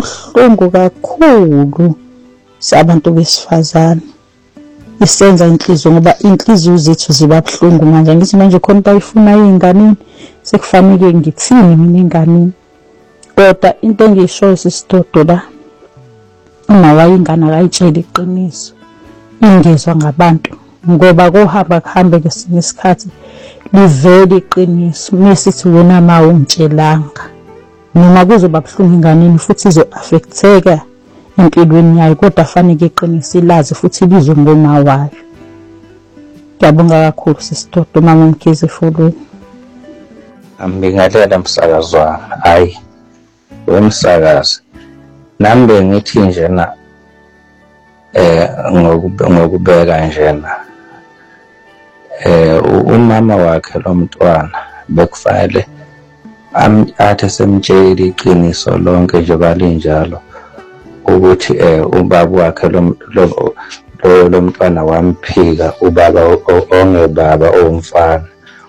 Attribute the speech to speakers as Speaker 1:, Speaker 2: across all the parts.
Speaker 1: kubuhlungu kakhulu sabantu besifazane. Isenza inhliziyo ngoba inhliziyo zethu ziba buhlungu manje. Ngithi manje khona into ayifunayo ey'nganeni, sekufanele ngithini mina enganeni. Kodwa into engiyishoyo sisidodo la, uma wayingane akayitsheli iqiniso, ingezwa ngabantu. Ngoba kuhamba kuhambe ngesinye isikhathi livele iqiniso. Mesithi wena ma ungitshelanga, noma kuzoba buhlungu enganeni futhi izo-affect-eka empilweni yayo, kodwa fanele iqiniso ilazi futhi ibizwe ngoma wayo. Ngiyabonga kakhulu sisidodo mama Mkhize Folweni.
Speaker 2: Ngibingelela msakazi wami. Hayi wemsakazi, nami bengithi njena ngokubeka njena umama wakhe lo mntwana bekufanele athi semtshela iqiniso lonke nje balinjalo ukuthi ubaba wakhe lo mntwana wamphika, ubaba ongebaba owumfana,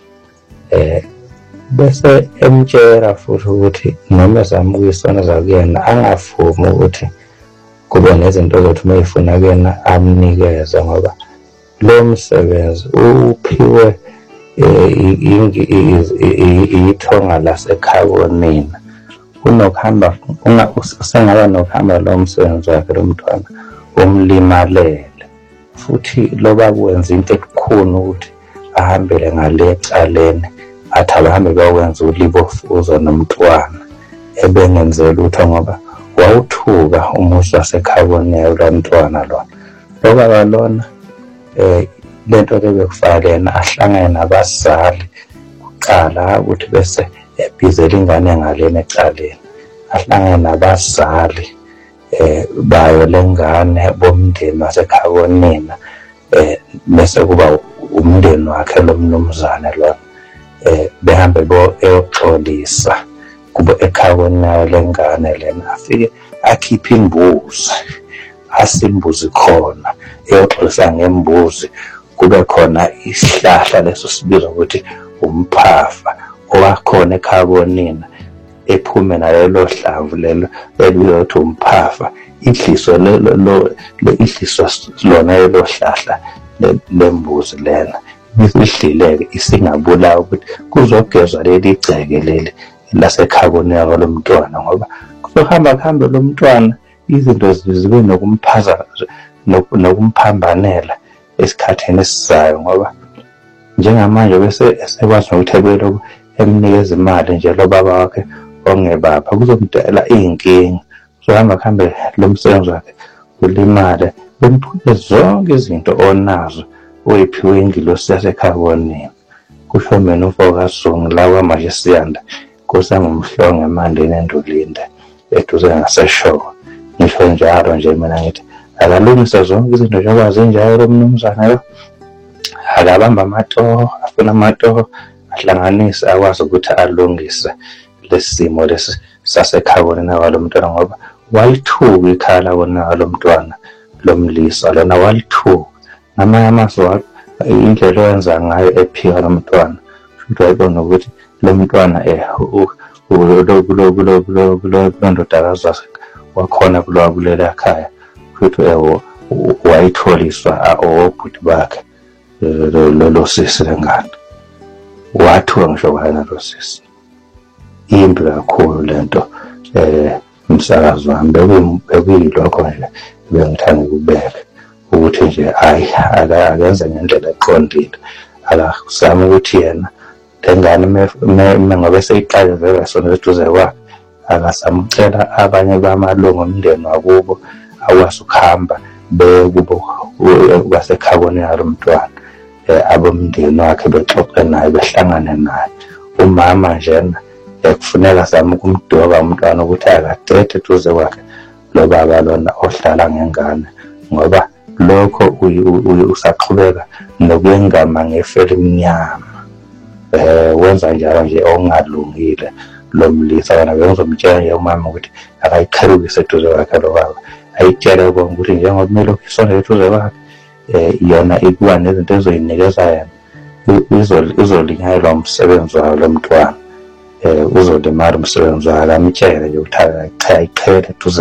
Speaker 2: bese emtshela futhi ukuthi noma ezamukisona zakuyena angavumi ukuthi kube nezinto zokuthi uma efuna kuyena amnikeze, ngoba lo msebenzi uphiwe ithonga lasekhabonina. Unokuhamba usengaba nokuhamba lo msebenzi wakhe lo mntwana umlimalele, futhi lo baba wenza into ekukhona ukuthi ahambele ngale caleni, athi abahambe bakwenza ulibofuzo nomntwana ebengenzela lutho ngoba wawuthuka umuzi wasekhabonina lo mntwana lona. Lo baba lona lento lebekufanele yena ahlangane nabazali kuqala ukuthi bese ebhizela ingane ngalena ecaleni, ahlangane nabazali bayo lengane bomndeni wasekhabonina, bese kuba umndeni wakhe lo mnumzane lona, behambe eyoxolisa kube ekhabonina lengane lena, afike akhiphe imbuzi, asimbuzi khona eyoxolisa ngembuzi, kube khona isihlahla leso sibizwa ukuthi umphafa owakhona ekhabonina, ephume nalelo hlamvu lelo elibizwa ukuthi umphafa, idliswa idliswa lona lelo hlahla lembuzi lena, isidlileke isingabulawa ukuthi kuzogezwa leli gceke leli lasekhabonina lo mntwana, ngoba kuzohamba kuhambe lo mntwana izinto zibe nokumphambanela esikhathini esizayo, ngoba njengamanje bese esekwazi nokuthi ebelokhu emnikeza imali nje lo baba wakhe ongebapha, kuzomdala iy'nkinga. Kuzohamba kuhambe lo msebenzi wakhe ulimale, bemphuke zonke izinto onazo oyiphiwe ingilosi yasekhabonina. Kusho mina umfo kaZungu la kwamanje Siyanda, kusama umhlongo emandeni endulinde eduze ngaseshoko. Ngisho njalo nje mina ngithi akalungise zonke izinto njengoba zinjalo lo mnumzane lo, akabamba amatoho, afuna amatoho ahlanganise akwazi ukuthi alungise lesi simo lesi sasekhabonina kwalo mntwana, ngoba walithuka ikhaya labona kwalo mntwana lo mlisa lona, walithuka ngamanye amaso indlela oyenza ngayo ephika lo mntwana, futhi wayibona ukuthi lo mntwana kulo ndodakazi wakhona kulela khaya, futhi wayitholiswa obhuti bakhe lo sisi lengane, wathuka ngisho kwayena lo sisi. Imbi kakhulu lento umsakazi wami, bekuyilokho nje bengithanda ukubeka ukuthi nje hayi akenze ngendlela eqondile, akazame ukuthi yena lengane ngoba seyiqale vele sona eduze kwakhe, akasamcela abanye bamalungu omndeni wakubo akwazi ukuhamba bekubo kwasekhabonina lo mntwana, abomndeni wakhe bexoxe naye, behlangane naye. Umama njena kufuneka azame ukumdoba umntwana ukuthi akadede eduze kwakhe lo baba lona ohlala ngengane, ngoba lokho usaqhubeka nokuyengama ngefele emnyama. Wenza njalo nje okungalungile lo mlisa, wena bengizomtshela nje umama ukuthi akayikhalukise eduze kwakhe lo baba, ayitshele konke ukuthi njengoba kumele ukhisonele eduze kwakhe, yona ikuba nezinto ezoyinikeza yena, uzolinyayelwa umsebenzi wayo lo mntwana, uzolimala umsebenzi wakhe, amtshele nje ukuthi akayichele eduze